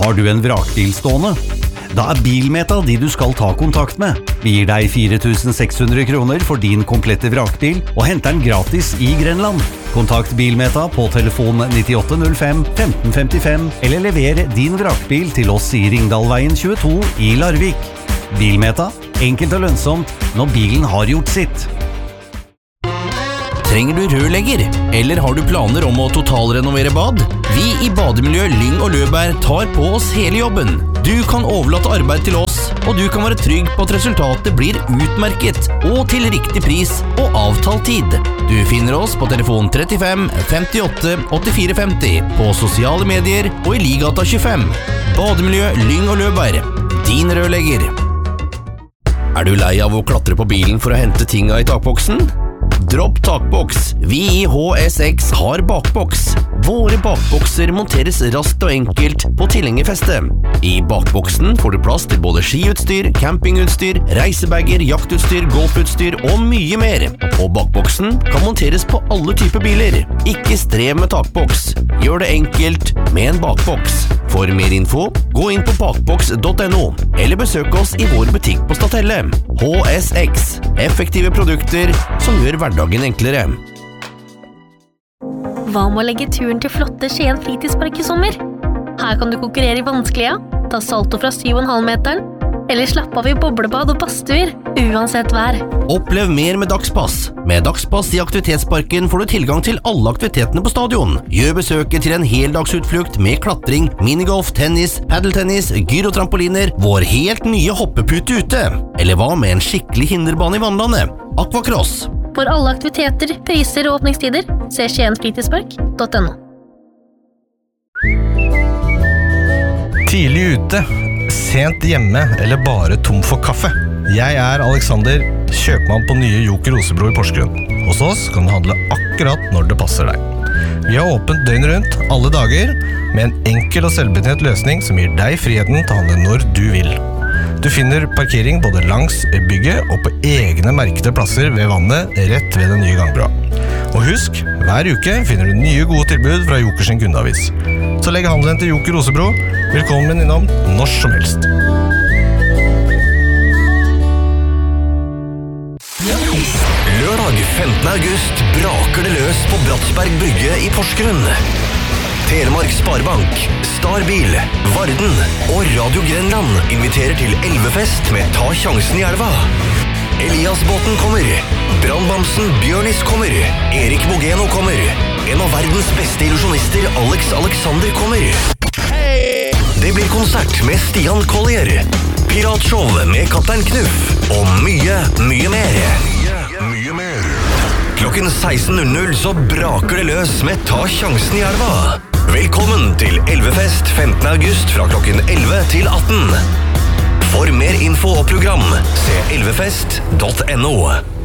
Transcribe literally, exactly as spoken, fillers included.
Har du en vrakbil stående? Da er Bilmeta de du skal ta kontakt med. Vi gir deg fire tusen seks hundre kroner for din komplette vrakbil og henter den gratis i Grenland. Kontakt Bilmeta på telefon nittiåtte null fem femten femtifem eller lever din vrakbil til oss i Ringdalveien tjueto i Larvik. Bilmeta, enkelt og lønnsomt når bilen har gjort sitt. Trenger du rørlegger? Eller har du planer om å totalrenovere bad? Vi i Bademiljø Lyng og Løberg tar på oss hele jobben. Du kan overlate arbeid til oss, og du kan være trygg på at resultatet blir utmerket og til riktig pris og avtalt tid. Du finner oss på telefon trettifem femtiåtte åttifire femti, på sosiale medier og i Ligata tjuefem. Bademiljø Lyng og Løberg, din rørlegger. Er du lei av å klatre på bilen for å hente tinga i takboksen? Dropp takboks. Vi i H S X har bakboks. Våre bakbokser monteres raskt og enkelt på tilhengerfestet. I bakboksen får du plass til både skiutstyr, campingutstyr, reisebager, jaktutstyr, golfutstyr og mye mer. Og bakboksen kan monteres på alle typer biler. Ikke strev med takboks. Gjør det enkelt med en bakboks. For mer info, gå inn på bakboks punktum no, eller besøk oss i vår butikk på Statelle. H S X. Effektive produkter som gjør hverdagen enklere. Hva med å legge turen til flotte Skien fritidspark i sommer? Her kan du konkurrere i vanskelige, ta salto fra syv komma fem meteren, eller slappe av i boblebad og badstuer, uansett vær. Opplev mer med Dagspass. Med Dagspass i aktivitetsparken får du tilgang til alle aktivitetene på stadion. Gjør besøket til en heldagsutflukt med klatring, minigolf, tennis, paddeltennis, gyrotrampoliner, vår helt nye hoppepute ute. Eller hva med en skikkelig hinderbane i vannlandet? Aquacross. For alle aktiviteter, priser og åpningstider, se skien fritidspark punktum no. Tidlig ute, sent hjemme eller bare tom for kaffe. Jeg er Alexander, kjøpmann på nye Joker Rosebro i Porsgrunn. Hos oss kan du handle akkurat når det passer deg. Vi har åpent døgn rundt, alle dager, med en enkel og selvbetjent løsning som gir deg friheten til å handle når du vil. Du finner parkering både langs bygget og på egne merkede plasser ved vannet rett ved den nye gangbroa. Og husk, hver uke finner du nye gode tilbud fra Joker sin kundeavis. Så legg handelen til Joker Rosebro. Velkommen innom når som helst. Lørdag femtende august braker det løs på Bratsberg brygge i Porsgrunn. Telemark Sparebank, Starbil, Varden og Radio Grenland inviterer til elvefest med Ta sjansen i elva. Eliasbåten kommer, Brandbamsen Bjørnis kommer, Erik Bogeno kommer, en av verdens beste illusjonister Alex Alexander kommer. Det blir konsert med Stian Collier, piratshow med Kaptein Knuff og mye, mye mer. Mye, mye mer. Klokken seksten null null så braker det løs med Ta sjansen i elva. Velkommen til elvefest femtende august fra klokken elleve til atten. For mer info og program, se elvefest punktum no.